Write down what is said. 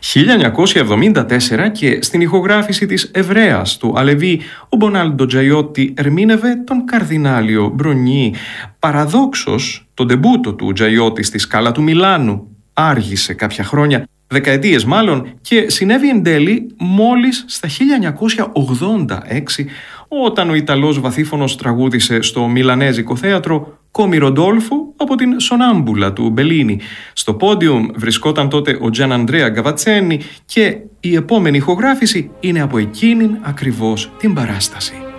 1974 και στην ηχογράφηση της Εβραίας του Αλεβί, ο Μπονάλντο Τζαϊότη ερμήνευε τον Καρδινάλιο Μπρονιή. Παραδόξως, το ντεμπούτο του Τζαϊότη στη Σκάλα του Μιλάνου άργησε κάποια χρόνια, δεκαετίες μάλλον, και συνέβη εν τέλει μόλις στα 1986, όταν ο Ιταλός βαθύφωνος τραγούδισε στο Μιλανέζικο θέατρο «Κόμι Ροντόλφο» από την Σονάμπουλα του Μπελίνι. Στο πόντιουμ βρισκόταν τότε ο Gian Andrea Gavazzeni και η επόμενη ηχογράφηση είναι από εκείνην ακριβώς την παράσταση.